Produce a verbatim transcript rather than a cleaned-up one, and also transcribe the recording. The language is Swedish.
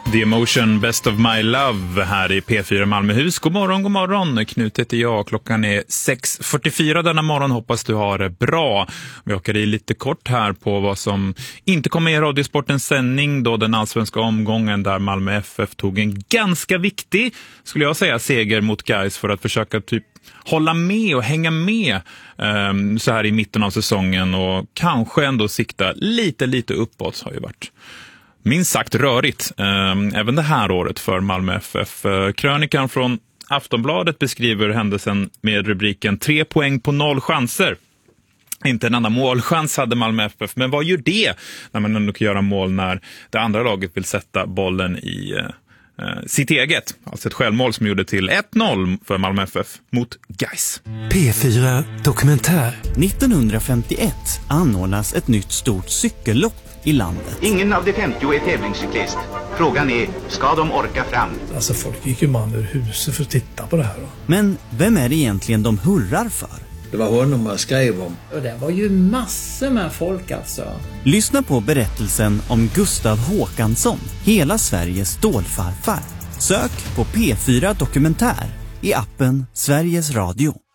The Emotion, Best of My Love här i P fyra Malmöhus. God morgon, god morgon. Knut heter jag. Klockan är sex fyrtiofyra denna morgon. Hoppas du har det bra. Vi åker i lite kort här på vad som inte kommer i Radiosportens sändning då den allsvenska omgången där Malmö F F tog en ganska viktig, skulle jag säga, seger mot Gais för att försöka typ hålla med och hänga med um, så här i mitten av säsongen och kanske ändå sikta lite, lite uppåt har ju varit minst sagt rörigt, eh, även det här året för Malmö F F. Eh, krönikan från Aftonbladet beskriver händelsen med rubriken tre poäng på noll chanser. Inte en annan målchans hade Malmö F F, men vad gör det när man ändå kan göra mål när det andra laget vill sätta bollen i eh, sitt eget? Alltså ett självmål som gjorde till ett noll för Malmö F F mot Gais. P fyra Dokumentär. nittonhundrafemtioett anordnas ett nytt stort cykellopp i landet. Ingen av de femtio är tävlingscyklist. Frågan är, ska de orka fram? Alltså folk gick ju man ur huset för att titta på det här då. Men vem är det egentligen de hurrar för? Det var honom man skrev om. Och det var ju massor med folk alltså. Lyssna på berättelsen om Gustav Håkansson, hela Sveriges stålfarfar. Sök på P fyra Dokumentär i appen Sveriges Radio.